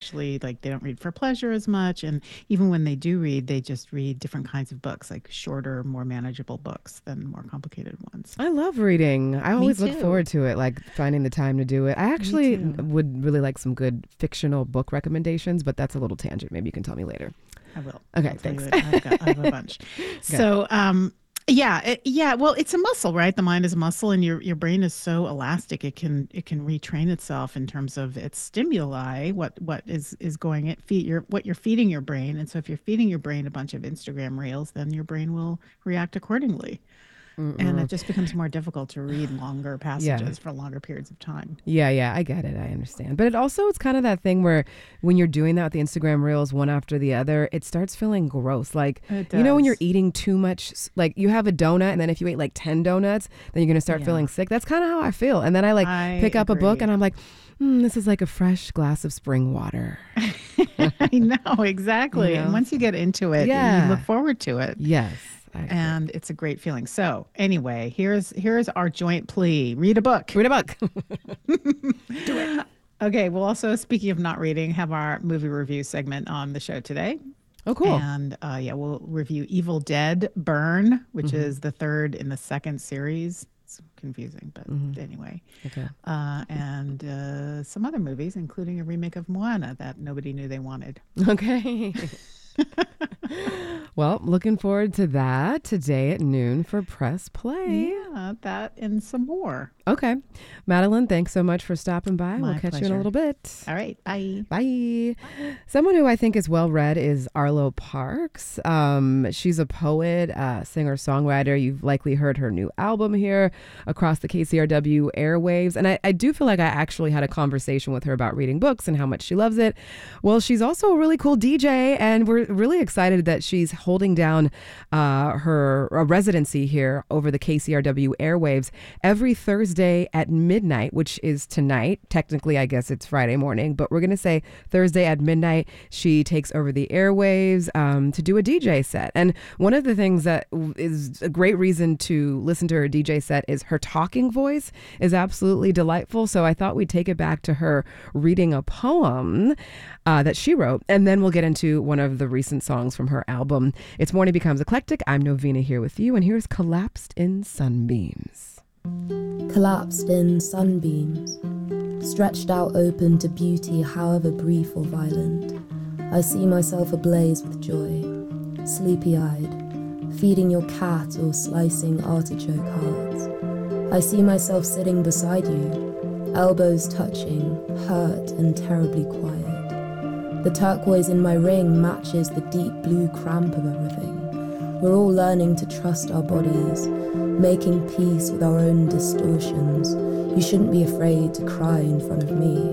actually like they don't read for pleasure as much. And even when they do read, they just read different kinds of books, like shorter, more manageable books than more complicated ones. I love reading. I Me always look too. forward to it, like finding the time to do it. I Me actually too. would really like some good fictional book recommendations, but that's a little tangent. Maybe you can tell me later. I will. Okay, I'll tell you thanks. I have a bunch. So, yeah, yeah. Well, it's a muscle, right? The mind is a muscle, and your brain is so elastic. It can retrain itself in terms of its stimuli. What is going it feed your what you're feeding your brain, and so if you're feeding your brain a bunch of Instagram reels, then your brain will react accordingly, and it just becomes more difficult to read longer Yeah. passages for longer periods of time. Yeah, I get it. I understand. But it's kind of that thing where when you're doing that with the Instagram reels one after the other, it starts feeling gross. Like, It when you're does. eating too much, like you have a donut and then if you ate like 10 donuts, then you're going to start Yeah, feeling sick. That's kind of how I feel. And then I like I pick up a book and agree. I'm like, this is like a fresh glass of spring water. I know You exactly. And know? once you get into it, you look Yeah. forward to it. Yes, I agree. And it's a great feeling. So anyway, here's our joint plea: read a book. Read a book. Okay. We'll also, speaking of not reading, have our movie review segment on the show today. Oh, cool. And yeah, we'll review Evil Dead Burn, which Mm-hmm. is the third in the second series. It's confusing, but Mm-hmm. anyway. Okay. And some other movies, including a remake of Moana that nobody knew they wanted. Okay. Well, looking forward to that today at noon for Press Play. Yeah, that and some more. Okay. Madeline, thanks so much for stopping by. We'll My catch you in a pleasure. little bit. All right. Bye. Bye. Someone who I think is well read is Arlo Parks. She's a poet, singer, songwriter. You've likely heard her new album here across the KCRW airwaves. And I do feel like I actually had a conversation with her about reading books and how much she loves it. Well, she's also a really cool DJ, and we're really excited that she's holding down her residency here over the KCRW airwaves every Thursday at midnight, which is tonight. Technically, I guess it's Friday morning, but we're going to say Thursday at midnight. She takes over the airwaves to do a DJ set. And one of the things that is a great reason to listen to her DJ set is her talking voice is absolutely delightful. So I thought we'd take it back to her reading a poem that she wrote, and then we'll get into one of the recent songs from her album. It's Morning Becomes Eclectic. I'm Novena here with you, and here's Collapsed in Sunbeams. Collapsed in sunbeams, stretched out open to beauty, however brief or violent. I see myself ablaze with joy, sleepy-eyed, feeding your cat or slicing artichoke hearts. I see myself sitting beside you, elbows touching, hurt and terribly quiet. The turquoise in my ring matches the deep blue cramp of everything. We're all learning to trust our bodies, making peace with our own distortions. You shouldn't be afraid to cry in front of me.